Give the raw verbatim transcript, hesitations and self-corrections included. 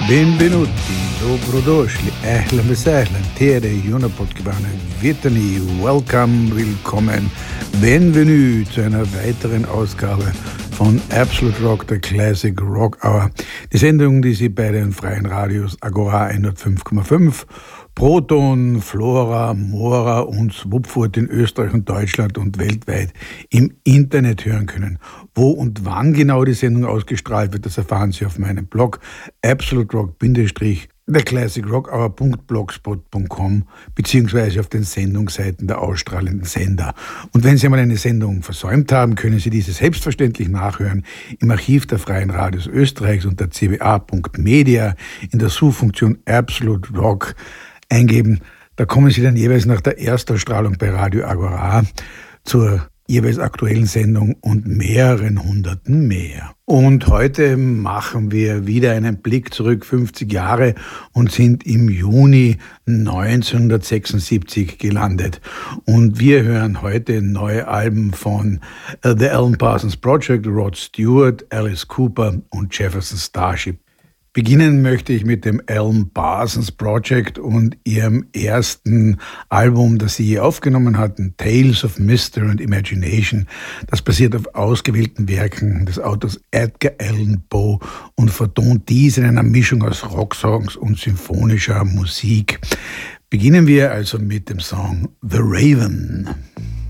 Benvenuti, dobrodošli, ahlan besahlan, tere Junapodgebane, Vitani, welcome, willkommen, bienvenue zu einer weiteren Ausgabe von Absolute Rock, der Classic Rock Hour. Die Sendung, die Sie bei den freien Radios Agora hundertfünf Komma fünf, Proton, Flora, Mora und Swupfurt in Österreich und Deutschland und weltweit im Internet hören können. Wo und wann genau die Sendung ausgestrahlt wird, das erfahren Sie auf meinem Blog absolute rock der classic rock hour punkt blogspot punkt com beziehungsweise auf den Sendungsseiten der ausstrahlenden Sender. Und wenn Sie einmal eine Sendung versäumt haben, können Sie diese selbstverständlich nachhören im Archiv der Freien Radios Österreichs unter c b a punkt media in der Suchfunktion Absolute Rock eingeben. Da kommen Sie dann jeweils nach der Erstausstrahlung bei Radio Agora zur jeweils aktuellen Sendung und mehreren Hunderten mehr. Und heute machen wir wieder einen Blick zurück fünfzig Jahre und sind im Juni neunzehnhundertsechsundsiebzig gelandet. Und wir hören heute neue Alben von uh, The Alan Parsons Project, Rod Stewart, Alice Cooper und Jefferson Starship. Beginnen möchte ich mit dem Alan Parsons Project und ihrem ersten Album, das sie je aufgenommen hatten, Tales of Mystery and Imagination. Das basiert auf ausgewählten Werken des Autors Edgar Allan Poe und vertont dies in einer Mischung aus Rocksongs und symphonischer Musik. Beginnen wir also mit dem Song The Raven.